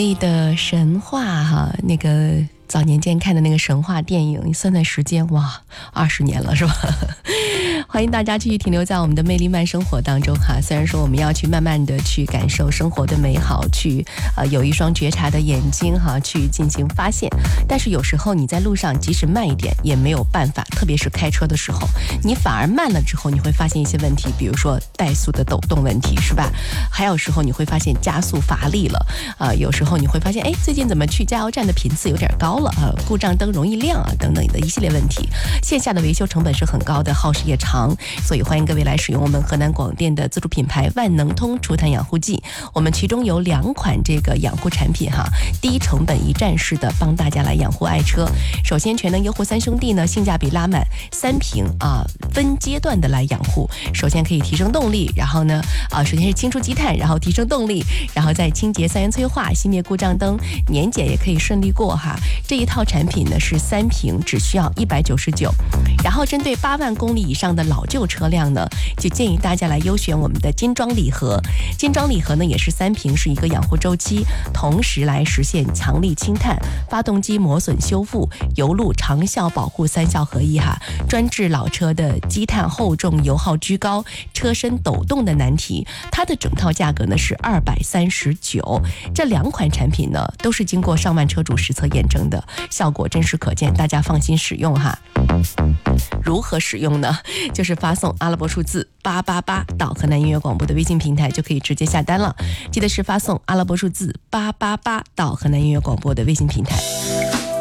丽的神话哈，那个早年间看的那个神话电影，算算时间，哇，20年了是吧？欢迎大家继续停留在我们的魅力慢生活当中哈。虽然说我们要去慢慢的去感受生活的美好，去有一双觉察的眼睛哈，去进行发现。但是有时候你在路上即使慢一点也没有办法，特别是开车的时候，你反而慢了之后，你会发现一些问题，比如说怠速的抖动问题是吧？还有时候你会发现加速乏力了有时候你会发现最近怎么去加油站的频次有点高了故障灯容易亮等等的一系列问题。线下的维修成本是很高的，耗时也长，所以欢迎各位来使用我们河南广电的自主品牌万能通除碳养护剂。我们其中有2款这个养护产品哈，低成本一站式的帮大家来养护爱车。首先全能优护3兄弟呢，性价比拉满，3瓶分阶段的来养护。首先可以提升动力，然后呢首先是清除积碳，然后提升动力，然后再清洁三元催化，熄灭故障灯，年检也可以顺利过哈。这一套产品呢是3瓶，只需要199。然后针对8万公里以上的老旧车辆呢，就建议大家来优选我们的金装礼盒。金装礼盒呢也是3瓶，是一个养护周期，同时来实现强力清碳、发动机磨损修复、油路长效保护3效合一哈，专治老车的积碳厚重、油耗居高、车身抖动的难题。它的整套价格呢是239。这2款产品呢都是经过上万车主实测验证的，效果真实可见，大家放心使用哈。如何使用呢？就是发送阿拉伯数字888到河南音乐广播的微信平台，就可以直接下单了。记得是发送阿拉伯数字888到河南音乐广播的微信平台。